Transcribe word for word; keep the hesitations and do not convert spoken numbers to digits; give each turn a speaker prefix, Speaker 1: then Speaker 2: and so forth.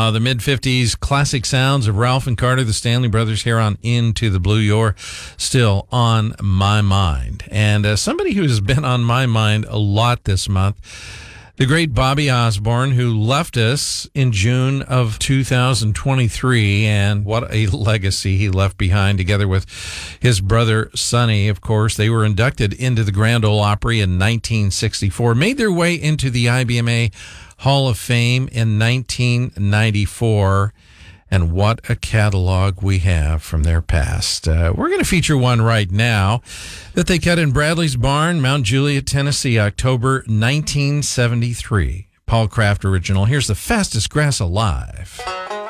Speaker 1: Uh, the mid-fifties classic sounds of Ralph and Carter, the Stanley Brothers, here on Into the Blue. You're still on my mind. And uh, somebody who's been on my mind a lot this month, the great Bobby Osborne, who left us in June of two thousand twenty-three, and what a legacy he left behind, together with his brother Sonny. Of course, they were inducted into the Grand Ole Opry in nineteen sixty-four, made their way into the I B M A Hall of Fame in nineteen ninety-four, and what a catalog we have from their past. Uh, we're going to feature one right now that they cut in Bradley's Barn, Mount Juliet, Tennessee, October nineteen seventy-three. Paul Kraft original. Here's The Fastest Grass Alive.